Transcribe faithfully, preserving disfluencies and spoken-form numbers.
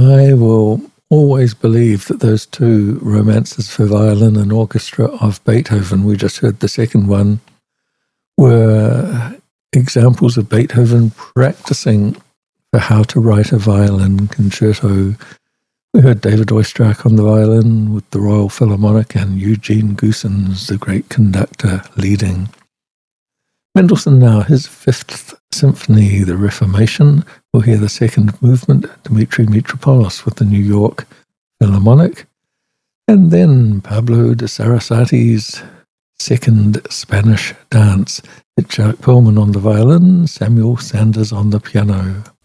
I will always believe that those two romances for violin and orchestra of Beethoven, we just heard the second one, were examples of Beethoven practicing for how to write a violin concerto. We heard David Oistrakh on the violin with the Royal Philharmonic and Eugene Goossens, the great conductor, leading. Mendelssohn now, his Fifth Symphony, the Reformation. We'll hear the second movement, Dmitri Mitropoulos with the New York Philharmonic. And then Pablo de Sarasati's Second Spanish Dance. It's Jacques Perlman on the violin, Samuel Sanders on the piano.